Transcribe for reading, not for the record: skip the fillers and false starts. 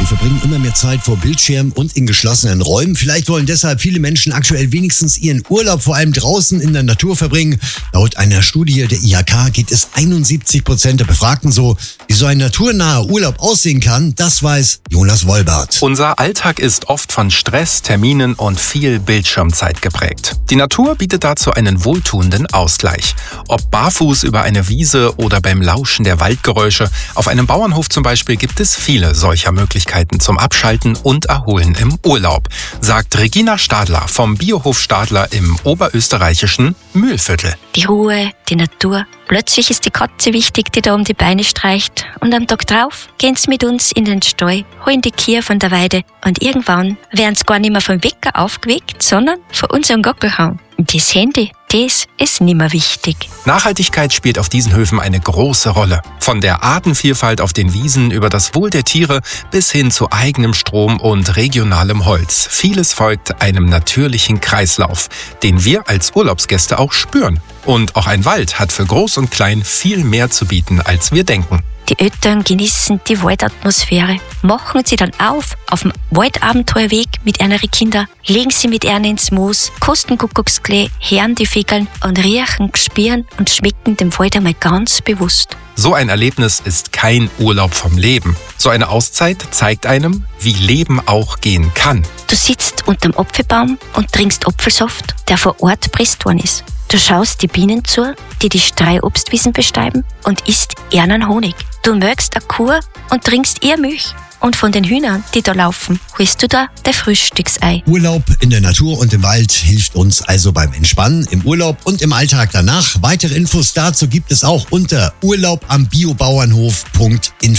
verbringen immer mehr Zeit vor Bildschirmen und in geschlossenen Räumen. Vielleicht wollen deshalb viele Menschen aktuell wenigstens ihren Urlaub vor allem draußen in der Natur verbringen. Laut einer Studie der IHK geht es 71% der Befragten so. Wie so ein naturnaher Urlaub aussehen kann, das weiß Jonas Wollbart. Unser Alltag ist oft von Stress, Terminen und viel Bildschirmzeit geprägt. Die Natur bietet dazu einen wohltuenden Ausgleich. Ob barfuß über eine Wiese oder beim Lauschen der Waldgeräusche, auf einem Bauernhof zum Beispiel gibt es viele solcher Möglichkeiten zum Abschalten und Erholen im Urlaub, sagt Regina Stadler vom Biohof Stadler im oberösterreichischen Mühlviertel. Die Ruhe, die Natur. Plötzlich ist die Katze wichtig, die da um die Beine streicht. Und am Tag drauf gehen sie mit uns in den Stall, holen die Kühe von der Weide. Und irgendwann werden sie gar nicht mehr vom Wecker aufgeweckt, sondern von unserem Gockelhang. Und das Handy, das ist nicht mehr wichtig. Nachhaltigkeit spielt auf diesen Höfen eine große Rolle. Von der Artenvielfalt auf den Wiesen über das Wohl der Tiere bis hin zu eigenem Strom und regionalem Holz. Vieles folgt einem natürlichen Kreislauf, den wir als Urlaubsgäste auch spüren. Und auch ein Wald hat für Groß und Klein viel mehr zu bieten, als wir denken. Die Eltern genießen die Waldatmosphäre, machen sie dann auf dem Waldabenteuerweg mit ihren Kindern, legen sie mit ihnen ins Moos, kosten Kuckucksklee, hören die Vögel und riechen, spüren und schmecken dem Wald einmal ganz bewusst. So ein Erlebnis ist kein Urlaub vom Leben. So eine Auszeit zeigt einem, wie Leben auch gehen kann. Du sitzt unterm Apfelbaum und trinkst Apfelsaft, der vor Ort presst worden ist. Du schaust die Bienen zu, die Streuobstwiesen bestäuben und isst ihren Honig. Du melkst eine Kuh und trinkst ihr Milch. Und von den Hühnern, die da laufen, holst du da dein Frühstücksei. Urlaub in der Natur und im Wald hilft uns also beim Entspannen, im Urlaub und im Alltag danach. Weitere Infos dazu gibt es auch unter urlaubambiobauernhof.info.